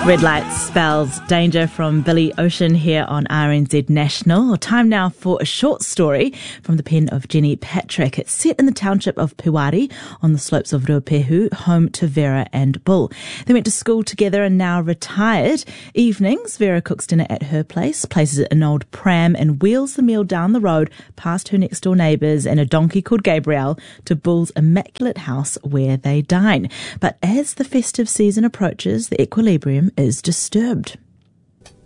Red light spells danger from Billy Ocean here on RNZ National. Time now for a short story from the pen of Jenny Patrick. It's set in the township of Puwari on the slopes of Ruapehu, home to Vera and Bull. They went to school together and now retired. Evenings, Vera cooks dinner at her place, places an old pram and wheels the meal down the road past her next door neighbours and a donkey called Gabriel to Bull's immaculate house where they dine. But as the festive season approaches, the equilibrium is disturbed.